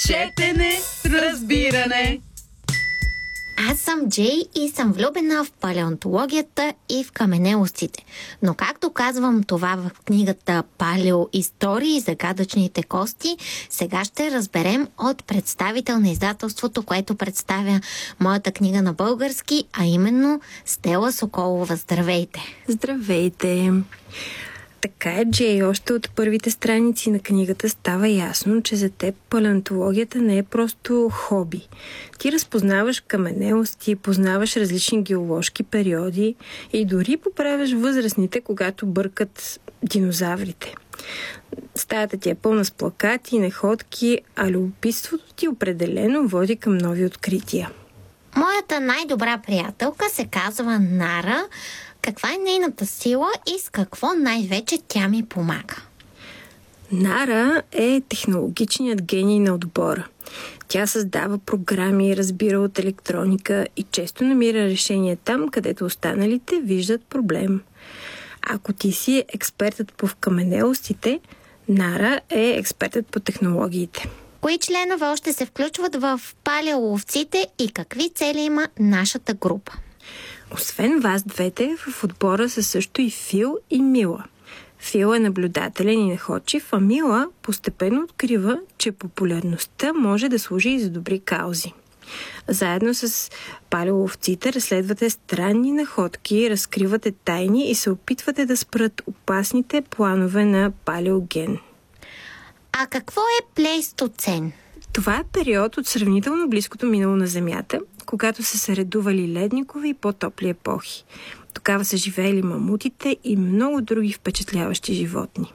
Четене с разбиране. Аз съм Джей и съм влюбена в палеонтологията и в каменелостите. Но както казвам това в книгата Палеоистории и загадъчните кости, сега ще разберем от представител на издателството, което представя моята книга на български, а именно Стела Соколова. Здравейте! Здравейте! Така е, Джей, още от първите страници на книгата става ясно, че за теб палеонтологията не е просто хоби. Ти разпознаваш каменелости, познаваш различни геоложки периоди и дори поправяш възрастните, когато бъркат динозаврите. Стаята ти е пълна с плакати, находки, а любопитството ти определено води към нови открития. Моята най-добра приятелка се казва Нара. Каква е нейната сила и с какво най-вече тя ми помага? Нара е технологичният гений на отбора. Тя създава програми, разбира от електроника и често намира решение там, където останалите виждат проблем. Ако ти си експертът по каменелостите, Нара е експертът по технологиите. Кои членове още се включват в палеоловците и какви цели има нашата група? Освен вас двете, в отбора са също и Фил и Мила. Фил е наблюдателен и находчив, а Мила постепенно открива, че популярността може да служи и за добри каузи. Заедно с палеоловците разследвате странни находки, разкривате тайни и се опитвате да спрат опасните планове на палеоген. А какво е плейстоцен? Това е период от сравнително близкото минало на Земята, когато са се редували ледникови и по-топли епохи. Тогава са живеели мамутите и много други впечатляващи животни.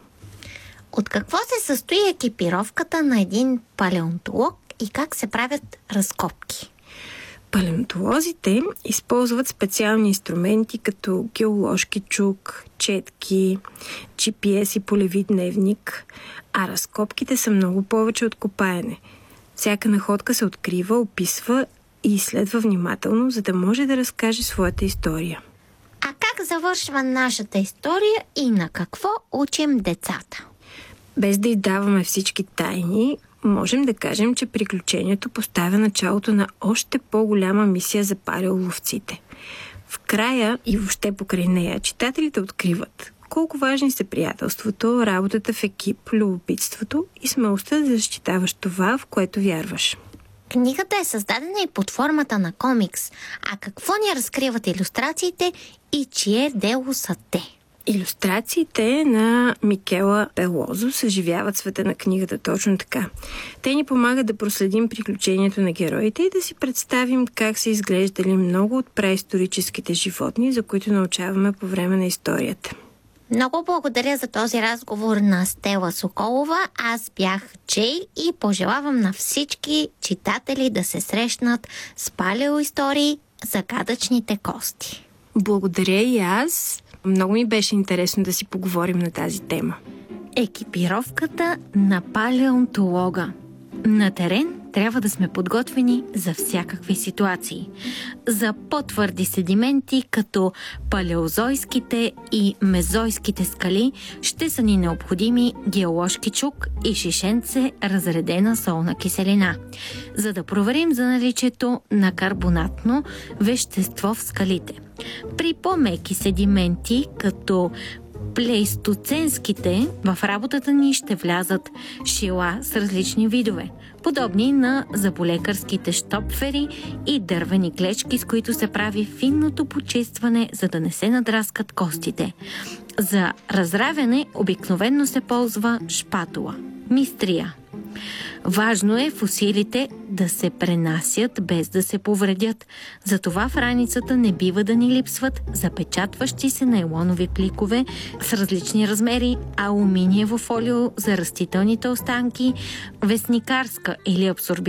От какво се състои екипировката на един палеонтолог и как се правят разкопки? Палеонтолозите използват специални инструменти като геоложки чук, четки, GPS и полеви дневник, а разкопките са много повече от копаене. Всяка находка се открива, описва и изследва внимателно, за да може да разкаже своята история. А как завършва нашата история и на какво учим децата? Без да й даваме всички тайни, можем да кажем, че приключението поставя началото на още по-голяма мисия за палеоловците. В края и въобще покрай нея читателите откриват колко важни са приятелството, работата в екип, любопитството и смелостта да защитаваш това, в което вярваш. Книгата е създадена и под формата на комикс. А какво ни разкриват илюстрациите и чие дело са те? Илюстрациите на Микела Пелозо съживяват света на книгата точно така. Те ни помагат да проследим приключението на героите и да си представим как са изглеждали много от преисторическите животни, за които научаваме по време на историята. Много благодаря за този разговор на Стела Соколова. Аз бях Джей и пожелавам на всички читатели да се срещнат с палеоистории, загадъчните кости. Благодаря и аз. Много ми беше интересно да си поговорим на тази тема. Екипировката на палеонтолога. На терен трябва да сме подготвени за всякакви ситуации. За по-твърди седименти, като палеозойските и мезойските скали, ще са ни необходими геоложки чук и шишенце разредена солна киселина, за да проверим за наличието на карбонатно вещество в скалите. При по-меки седименти, като плейстоценските, в работата ни ще влязат шила с различни видове, подобни на заболекарските щопфери и дървени клечки, с които се прави финното почистване, за да не се надраскат костите. За разравяне обикновено се ползва шпатула, мистрия. Важно е фосилите да се пренасят без да се повредят. Затова в раницата не бива да ни липсват запечатващи се нейлонови пликове с различни размери, алуминиево фолио за растителните останки, вестникарска или абсорбираща